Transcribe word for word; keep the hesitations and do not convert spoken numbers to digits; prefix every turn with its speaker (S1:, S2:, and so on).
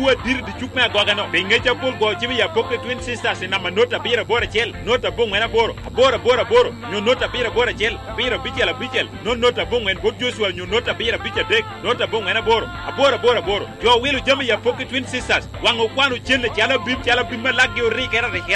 S1: bua dir di chukma gogano be ngeja pol go chibi ya pokte twin sisters na manota bira bora chel nota bong wena boro bora bora boro nyo nota bira bora chel bira bichela bichel no nota bong wen bod joshua nyo nota bira bicha dek nota bong wena boro bora bora boro yo wilu jami ya pokte twin sisters wango kwanu chelle chala bib chala bimma lagyo ri kera